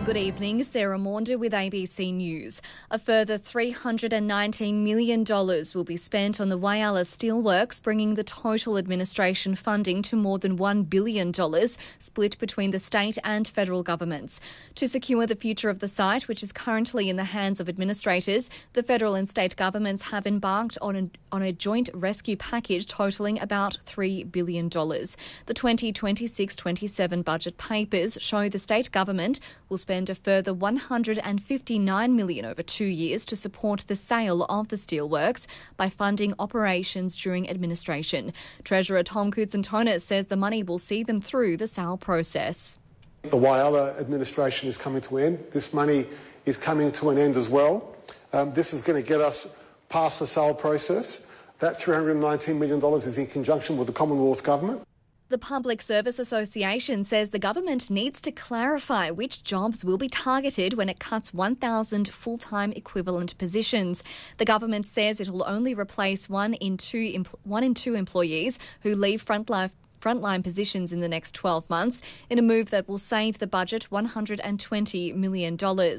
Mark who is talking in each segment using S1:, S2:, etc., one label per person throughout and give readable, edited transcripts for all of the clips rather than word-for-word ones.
S1: Good evening, Sarah Maunder with ABC News. A further $319 million will be spent on the Whyalla Steelworks, bringing the total administration funding to more than $1 billion, split between the state and federal governments. To secure the future of the site, which is currently in the hands of administrators, the federal and state governments have embarked on a joint rescue package totalling about $3 billion. The 2026-27 budget papers show the state government will spend a further $159 million over 2 years to support the sale of the steelworks by funding operations during administration. Treasurer Tom Koutsantonis says the money will see them through the sale process.
S2: The Whyalla administration is coming to an end. This money is coming to an end as well. This is going to get us past the sale process. That $319 million is in conjunction with the Commonwealth Government.
S1: The Public Service Association says the government needs to clarify which jobs will be targeted when it cuts 1,000 full-time equivalent positions. The government says it will only replace one in two employees who leave frontline positions in the next 12 months in a move that will save the budget $120 million.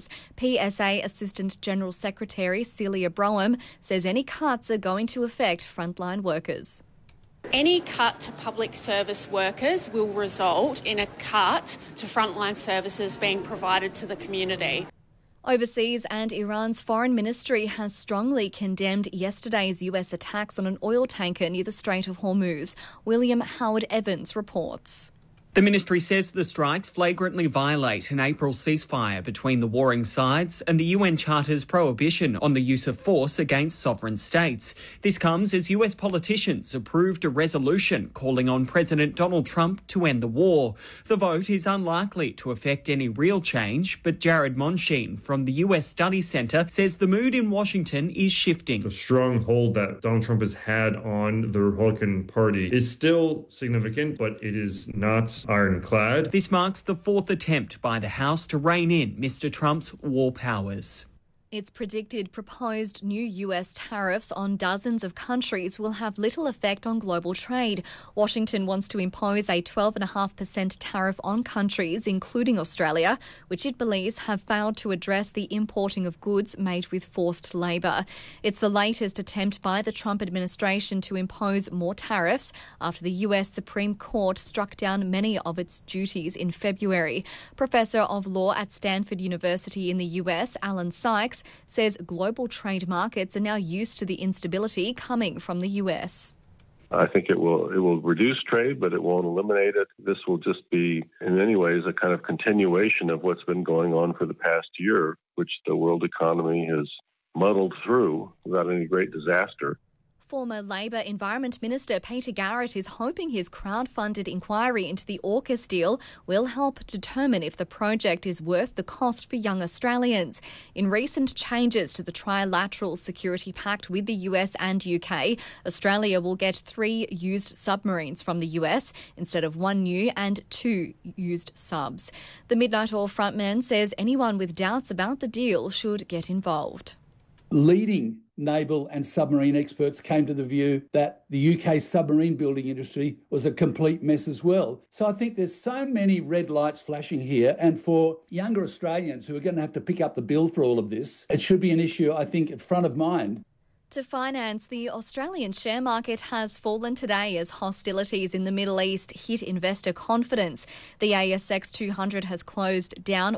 S1: PSA Assistant General Secretary Celia Brougham says any cuts are going to affect frontline workers.
S3: Any cut to public service workers will result in a cut to frontline services being provided to the community.
S1: Overseas, and Iran's foreign ministry has strongly condemned yesterday's US attacks on an oil tanker near the Strait of Hormuz. William Howard Evans reports.
S4: The ministry says the strikes flagrantly violate an April ceasefire between the warring sides and the UN Charter's prohibition on the use of force against sovereign states. This comes as US politicians approved a resolution calling on President Donald Trump to end the war. The vote is unlikely to affect any real change, but Jared Monsheen from the US Study Centre says the mood in Washington is shifting.
S5: The strong hold that Donald Trump has had on the Republican Party is still significant, but it is not ironclad.
S4: This marks the fourth attempt by the House to rein in Mr. Trump's war powers.
S1: It's predicted proposed new US tariffs on dozens of countries will have little effect on global trade. Washington wants to impose a 12.5% tariff on countries, including Australia, which it believes have failed to address the importing of goods made with forced labour. It's the latest attempt by the Trump administration to impose more tariffs after the US Supreme Court struck down many of its duties in February. Professor of Law at Stanford University in the US, Alan Sykes, says global trade markets are now used to the instability coming from the US.
S6: I think it will reduce trade, but it won't eliminate it. This will just be, in many ways, a kind of continuation of what's been going on for the past year, which the world economy has muddled through without any great disaster.
S1: Former Labor Environment Minister Peter Garrett is hoping his crowd-funded inquiry into the AUKUS deal will help determine if the project is worth the cost for young Australians. In recent changes to the trilateral security pact with the US and UK, Australia will get 3 used submarines from the US instead of 1 new and 2 used subs. The Midnight Oil frontman says anyone with doubts about the deal should get involved.
S7: Leading naval and submarine experts came to the view that the UK submarine building industry was a complete mess as well. So I think there's so many red lights flashing here, and for younger Australians who are going to have to pick up the bill for all of this, it should be an issue, I think, at front of mind.
S1: To finance, the Australian share market has fallen today as hostilities in the Middle East hit investor confidence. The ASX 200 has closed down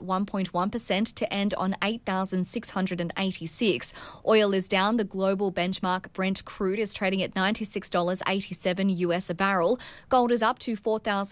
S1: 1.1% to end on 8,686. Oil is down. The global benchmark Brent crude is trading at $96.87 US a barrel. Gold is up to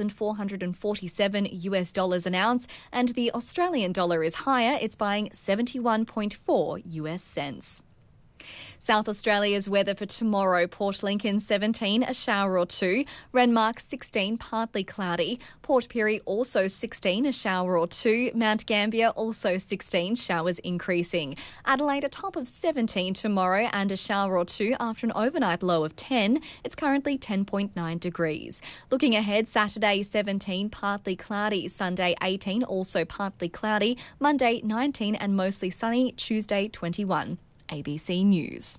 S1: $4,447 US dollars an ounce, and the Australian dollar is higher. It's buying 71.4 US cents. South Australia's weather for tomorrow: Port Lincoln 17, a shower or 2. Renmark 16, partly cloudy. Port Pirie also 16, a shower or 2. Mount Gambier also 16, showers increasing. Adelaide a top of 17 tomorrow and a shower or 2 after an overnight low of 10. It's currently 10.9 degrees. Looking ahead, Saturday 17, partly cloudy. Sunday 18, also partly cloudy. Monday 19 and mostly sunny. Tuesday 21. ABC News.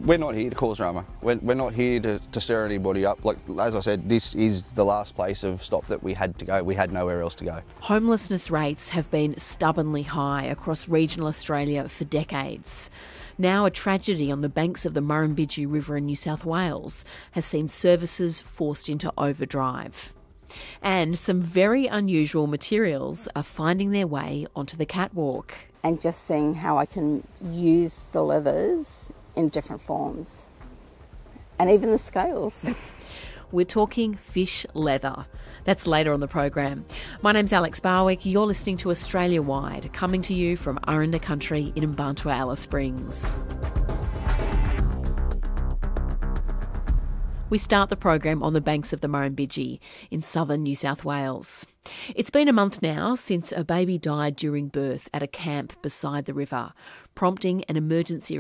S8: We're not here to cause drama. We're not here to stir anybody up. Like, as I said, this is the last place of stop that we had to go. We had nowhere else to go.
S9: Homelessness rates have been stubbornly high across regional Australia for decades. Now a tragedy on the banks of the Murrumbidgee River in New South Wales has seen services forced into overdrive. And some very unusual materials are finding their way onto the catwalk.
S10: And just seeing how I can use the leathers in different forms. And even the scales.
S9: We're talking fish leather. That's later on the program. My name's Alex Barwick. You're listening to Australia Wide, coming to you from Aranda Country in Mbantua, Alice Springs. We start the program on the banks of the Murrumbidgee in southern New South Wales. It's been a month now since a baby died during birth at a camp beside the river, prompting an emergency